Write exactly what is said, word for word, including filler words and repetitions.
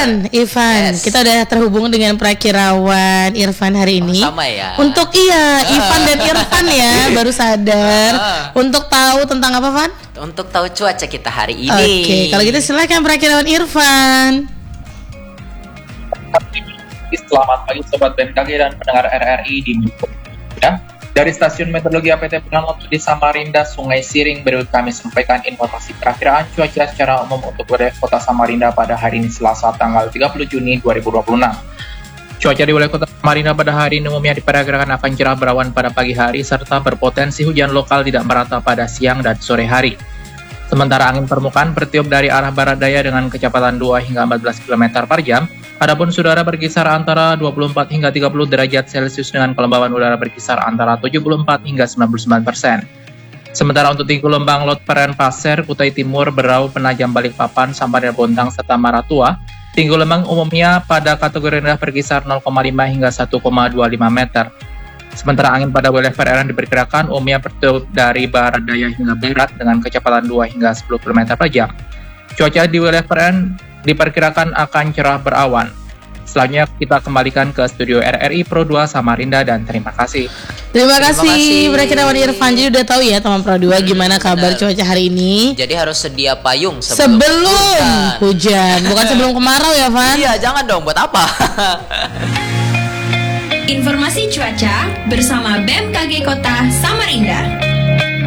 Irfan, Irfan. Yes. Kita udah terhubung dengan Prakirawan Irfan hari ini. Oh, sama ya. Untuk iya, Irfan dan Irfan ya, baru sadar. Untuk tahu tentang apa, Van? Untuk tahu cuaca kita hari ini. Oke, okay, kalau gitu silakan Prakirawan Irfan. Selamat pagi Sobat B M K G dan pendengar R R I di Miko. Ya, dari Stasiun Meteorologi A P T Pengamatan di Samarinda, Sungai Siring, berikut kami sampaikan informasi perakiraan cuaca secara umum untuk wilayah Kota Samarinda pada hari ini Selasa tanggal tiga puluh Juni dua ribu dua puluh enam. Cuaca di wilayah Kota Samarinda pada hari ini umumnya diperkirakan akan cerah berawan pada pagi hari serta berpotensi hujan lokal tidak merata pada siang dan sore hari. Sementara angin permukaan bertiup dari arah barat daya dengan kecepatan dua hingga empat belas kilometer per jam. Adapun udara berkisar antara dua puluh empat hingga tiga puluh derajat Celcius dengan kelembaban udara berkisar antara tujuh puluh empat hingga sembilan puluh sembilan persen. Sementara untuk tinggi gelombang Laut Peren Pasir, Kutai Timur, Berau, Penajam Balikpapan, Samarinda Bontang, serta Maratua, tinggi gelombang umumnya pada kategori rendah berkisar nol koma lima hingga satu koma dua lima meter. Sementara angin pada wilayah perairan diperkirakan umumnya bertiup dari barat daya hingga barat dengan kecepatan dua hingga sepuluh kilometer per jam. Cuaca di wilayah perairan diperkirakan akan cerah berawan. Selanjutnya kita kembalikan ke studio R R I Pro dua Samarinda dan terima kasih. Terima, terima kasih Prakirawan Irfan. Jadi udah tahu ya teman Pro dua gimana kabar benar. Cuaca hari ini. Jadi harus sedia payung sebelum, sebelum hujan. hujan. Bukan sebelum kemarau ya, Van? Iya, jangan dong, buat apa? Informasi cuaca bersama B M K G Kota Samarinda.